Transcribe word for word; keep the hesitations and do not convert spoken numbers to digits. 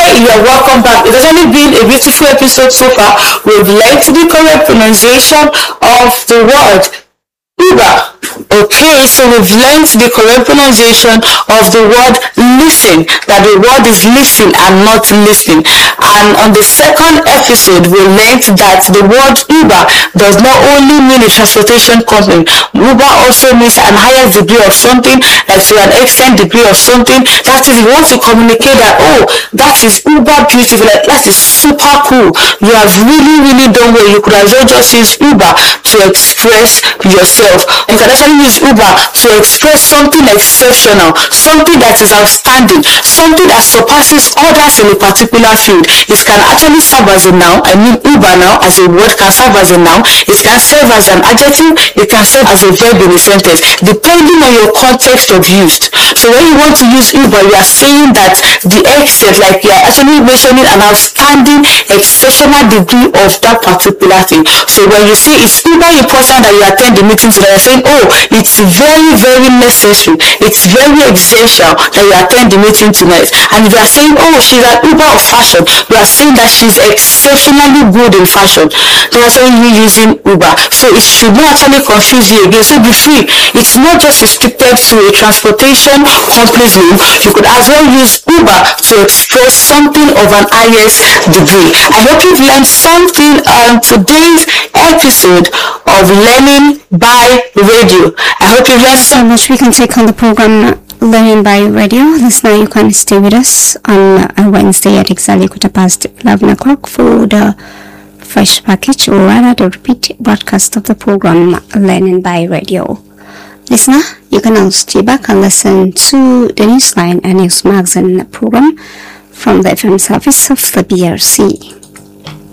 you are welcome back. It has only been a beautiful episode so far. We've learned the correct pronunciation of the word Uber. Okay, so we've learned the correct pronunciation of the word listen, that the word is listen and not listening. And on the second episode, we learned that the word Uber does not only mean a transportation company. Uber also means an higher degree of something, like to an extent degree of something. That is, if you want to communicate that, oh, that is Uber beautiful, like, that is super cool. You have really, really done well. You could as well just use Uber to express yourself. You can actually use Uber to express something exceptional, something that is outstanding, something that surpasses others in a particular field. It can actually serve as a noun. I mean, Uber now as a word can serve as a noun. It can serve as an adjective. It can serve as a verb in a sentence, depending on your context of use. So when you want to use Uber, you are saying that the extent, like you are actually mentioning an outstanding, exceptional degree of that particular thing. So when you say it's Uber important that you attend the meeting today, you're saying, oh, it's very, very necessary, it's very essential that you attend the meeting tonight. And if you are saying, oh, she's an Uber of fashion, you are saying that she's exceptionally good in fashion. That's why you're using Uber. So it should not actually confuse you again. So be free. It's not just restricted to a transportation company's name. You could as well use Uber to express something of an highest degree. I hope you've learned something on today's episode of Learning by Radio. I hope you've learned so much. We can take on the program Learning by Radio. Listener, you can stay with us on a Wednesday at exactly quarter past eleven o'clock for the fresh package, or rather the repeat broadcast of the program Learning by Radio. Listener, you can now stay back and listen to the Newsline and News Magazine program from the F M service of the B R C.